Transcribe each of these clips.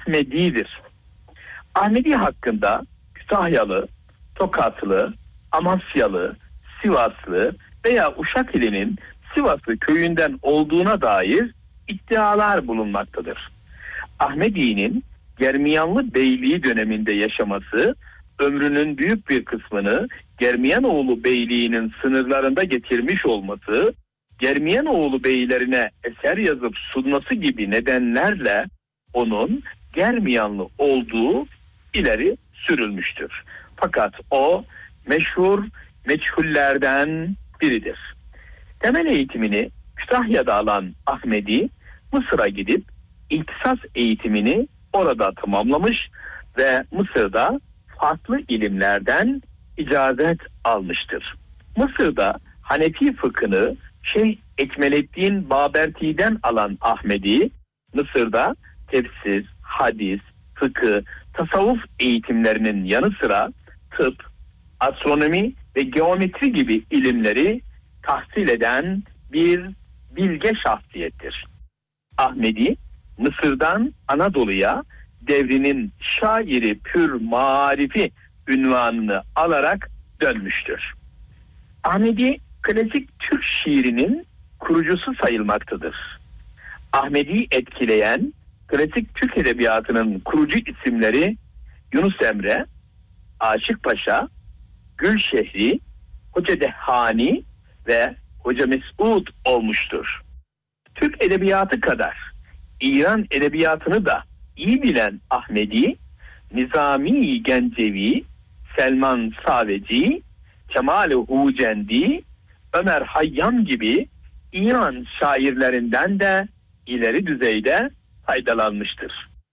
Ahmedi'dir. Ahmedi hakkında Kütahyalı, Tokatlı, Amasyalı, Sivaslı veya Uşak ilinin Sivaslı köyünden olduğuna dair iddialar bulunmaktadır. Ahmedi'nin Germiyanlı Beyliği döneminde yaşaması, ömrünün büyük bir kısmını Germiyanoğlu Beyliği'nin sınırlarında geçirmiş olması, Germiyanoğlu beylerine eser yazıp sunması gibi nedenlerle onun Germiyanlı olduğu ileri sürülmüştür. Fakat o meşhur meçhullerden biridir. Temel eğitimini Kütahya'da alan Ahmedi, Mısır'a gidip ihtisas eğitimini orada tamamlamış ve Mısır'da farklı ilimlerden icazet almıştır. Mısır'da Hanefi fıkhını Şeyh Ekmeleddin Baberti'den alan Ahmedi, Mısır'da tefsir, hadis, fıkıh, tasavvuf eğitimlerinin yanı sıra tıp, astronomi ve geometri gibi ilimleri tahsil eden bir bilge şahsiyettir. Ahmedi, Mısır'dan Anadolu'ya devrinin şairi pür marifi ünvanını alarak dönmüştür. Ahmedi, klasik Türk şiirinin kurucusu sayılmaktadır. Ahmedi etkileyen klasik Türk edebiyatının kurucu isimleri Yunus Emre, Aşık Paşa, Gülşehri, Hoca Dehhani ve Hoca Mes'ud olmuştur. Türk edebiyatı kadar İran edebiyatını da iyi bilen Ahmedi, Nizami Gencevi, Selman Saveci, Kemal-i Hucendi, Ömer Hayyam gibi İran şairlerinden de ileri düzeyde faydalanmıştır.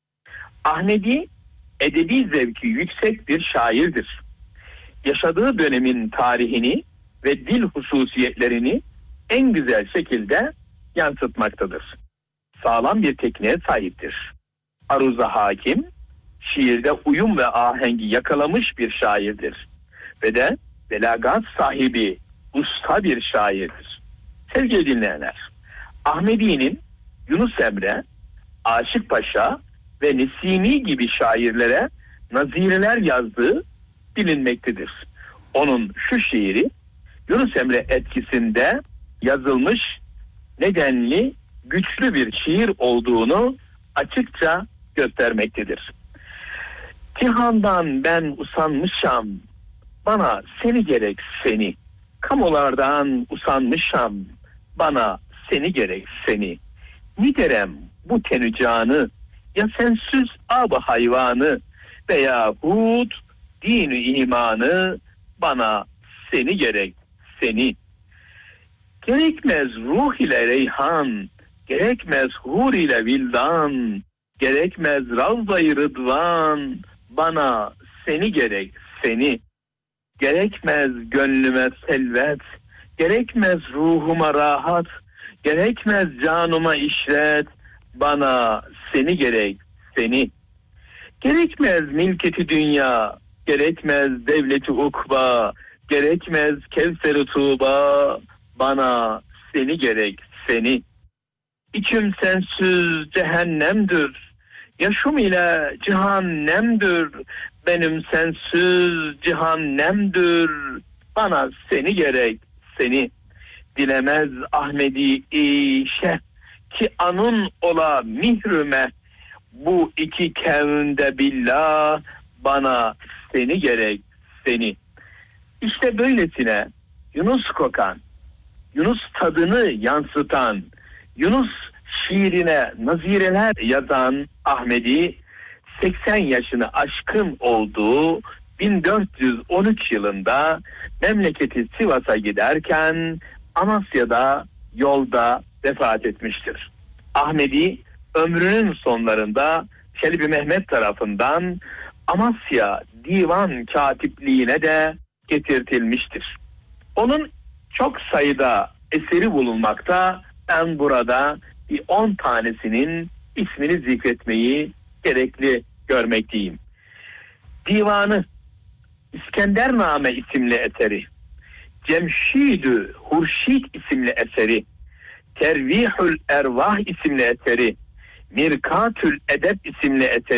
Ahmedi, edebi zevki yüksek bir şairdir. Yaşadığı dönemin tarihini ve dil hususiyetlerini en güzel şekilde yansıtmaktadır. Sağlam bir tekniğe sahiptir. Aruza hakim, şiirde uyum ve ahengi yakalamış bir şairdir. Ve de belagat sahibi, usta bir şairdir. Sevgili dinleyenler, Ahmedi'nin Yunus Emre, Aşık Paşa ve Nesimi gibi şairlere nazireler yazdığı bilinmektedir. Onun şu şiiri Yunus Emre etkisinde yazılmış nedenli güçlü bir şiir olduğunu açıkça göstermektedir. Cihandan ben usanmışam, bana seni gerek seni. Kamulardan usanmışam, bana seni gerek seni. Niderem bu tenü canı, ya sensiz ab hayvanı veyahut din-i imanı, bana seni gerek seni. Gerekmez ruh ile reyhan, gerekmez hur ile vildan, gerekmez ravza-i rıdvan, bana seni gerek seni. Gerekmez gönlüme selvet, gerekmez ruhuma rahat, gerekmez canıma işret, bana seni gerek seni. Gerekmez milketi dünya, gerekmez devleti ukba, gerekmez kevser-i tuğba, bana seni gerek seni. İçim sensiz cehennemdir, yaşım ile cihannemdir, benim sensiz cihannemdir, bana seni gerek seni. Dilemez Ahmedi işe ki anın ola mihrüme, bu iki kevnde billah, bana seni gerek seni. İşte böylesine Yunus kokan, Yunus tadını yansıtan, Yunus şiirine nazireler yazan Ahmedi, 80 yaşını aşkın olduğu 1413 yılında memleketi Sivas'a giderken Amasya'da yolda vefat etmiştir. Ahmedi ömrünün sonlarında Çelebi Mehmet tarafından Amasya Divan Katipliğine de getirtilmiştir. Onun çok sayıda eseri bulunmakta. Ben burada bir 10 tanesinin ismini zikretmeyi gerekli görmekteyim. Divanı, İskendername isimli eseri, Cemşid-ü Hurşid isimli eseri, Tervihül Ervah isimli eseri, Mirkatül Edeb isimli eseri,